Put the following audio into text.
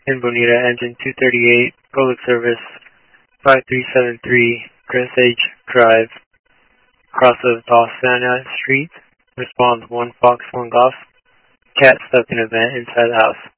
in Bonita, engine 238, public service 5373, Dressage Drive, cross of Dawsana Street. Response 1 Fox 1 Golf. Cat stuck in a vent inside the house.